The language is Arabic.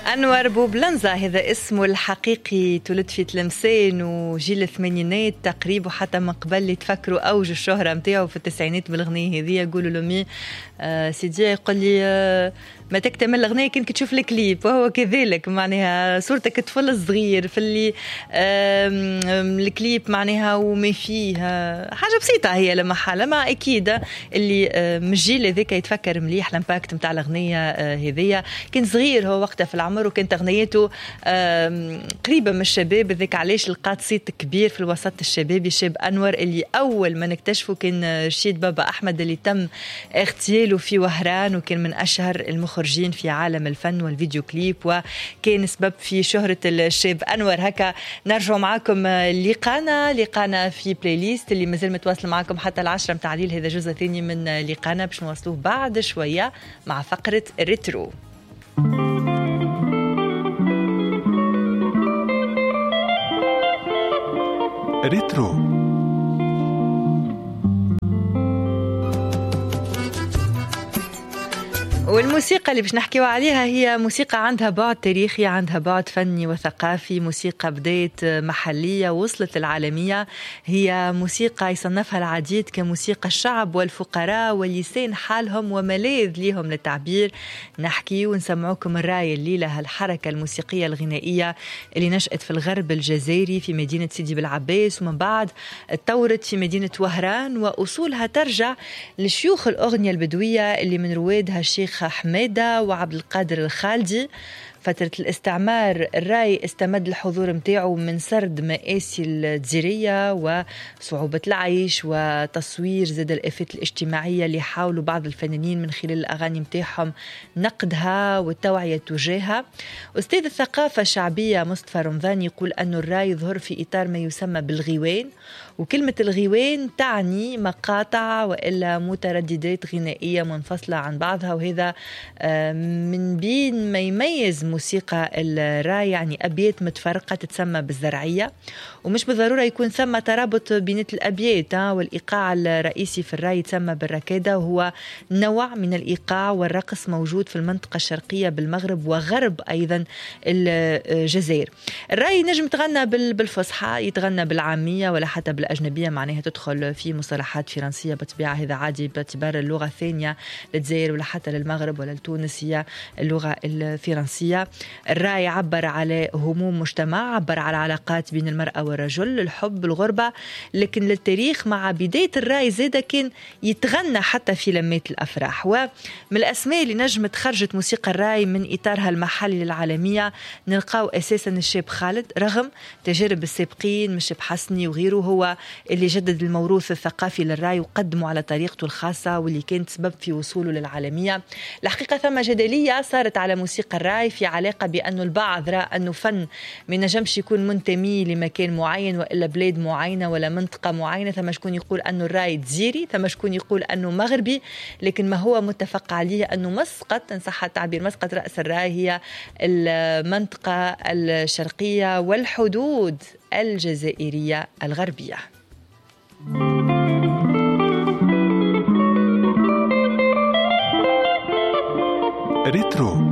أنور بوبلنزا هذا اسمه الحقيقي، تولد في تلمسان وجيل الثمانينات تقريبا، حتى من قبل اللي تفكروا أوج الشهرة متاعه في التسعينات بالغنية هذه. يقولوا له مي سيدي يقول لي ما تكتمل الأغنية كنت تشوف الكليب، وهو كذلك معناها صورتك طفل صغير في اللي الكليب معناها وما فيه حاجة بسيطة هي لما حالة، ما أكيد اللي مش جيل ذاك يتفكر مليح الامباكت متاع الأغنية هذية. كان صغير هو وقتها في العمر وكانت أغنيته قريبة من الشباب، ذاك علاش لقات صيت كبير في الوسط الشبابي. شاب أنور اللي أول ما نكتشفه كان رشيد بابا أحمد اللي تم اغتياله في وهران، وكان من أشهر المخرجين في عالم الفن والفيديو كليب، وكان سبب في شهرة الشاب أنور. هكا نرجع معكم لقانا في بلاي ليست اللي مازال متواصل معكم حتى 10 متاع الليل. هذا جزء ثاني من لقانا باش نواصلوه بعد شوية مع فقرة ريترو. ريترو والموسيقى اللي باش نحكيو عليها هي موسيقى عندها بعد تاريخي، عندها بعد فني وثقافي، موسيقى بداية محلية وصلت للعالمية. هي موسيقى يصنفها العديد كموسيقى الشعب والفقراء ولسان حالهم وملاذ ليهم للتعبير. نحكي ونسمعوكم الراي الليلة هالحركة الموسيقية الغنائية اللي نشأت في الغرب الجزائري في مدينة سيدي بالعباس، ومن بعد اتطورت في مدينة وهران، وأصولها ترجع لشيوخ الأغنية البدوية اللي من روادها الشيخ حمادة وعبد القادر الخالدي. فترة الاستعمار الراي استمد الحضور متاعه من سرد مآسي الجزيرية وصعوبة العيش وتصوير زاد الآفات الاجتماعية اللي حاولوا بعض الفنانين من خلال الأغاني متاعهم نقدها والتوعية تجاهها. أستاذ الثقافة الشعبية مصطفى رمضان يقول أن الراي يظهر في إطار ما يسمى بالغيوان، وكلمة الغيوان تعني مقاطع وإلا مترددات غنائية منفصلة عن بعضها، وهذا من بين ما يميز موسيقى الراي، يعني أبيات متفرقة تتسمى بالزرعية، ومش بالضرورة يكون ثم ترابط بين الأبيات. والإيقاع الرئيسي في الراي يتسمى بالركادة، وهو نوع من الإيقاع والرقص موجود في المنطقة الشرقية بالمغرب وغرب أيضا الجزائر. الراي نجم تغنى بالفصحى، يتغنى بالعامية ولا حتى بالأجنبية، معناها تدخل في مصطلحات فرنسية بطبيعة، هذا عادي باعتبار اللغة الثانية للجزائر ولا حتى للمغرب ولا لتونس هي اللغة الفرنسية. الراي عبر على هموم مجتمع، عبر على علاقات بين المرأة والرجل، الحب، الغربة، لكن للتاريخ مع بداية الراي زيدا كان يتغنى حتى في لمات الأفراح. ومن الأسماء اللي نجمت خرجت موسيقى الراي من إطارها المحلي للعالمية نلقاو أساسا الشاب خالد، رغم تجارب السابقين من الشاب حسني وغيره، هو اللي جدد الموروث الثقافي للراي وقدمه على طريقته الخاصة واللي كانت سبب في وصوله للعالمية. الحقيقة ثم جدلية صارت على موسيقى الراي في علاقة بأنه البعض رأى أنه فن ما نجمش يكون منتمي لمكان معين وإلا بلاد معينة ولا منطقة معينة. ثم شكون يقول أنه الراي جزيري، ثم شكون يقول أنه مغربي، لكن ما هو متفق عليه أنه مسقط، إن صح التعبير، مسقط رأس الراي هي المنطقة الشرقية والحدود الجزائرية الغربية. ريترو